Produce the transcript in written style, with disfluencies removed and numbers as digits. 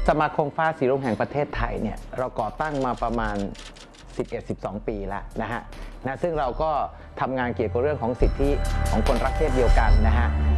สมาคมฟ้าสีรุ้งแห่งประเทศไทยเนี่ยเราก่อตั้งมาประมาณ 11-12 ปีแล้วนะฮะซึ่งเราก็ทำงานเกี่ยวกับเรื่องของสิทธิของคนรักเพศเดียวกันนะฮะ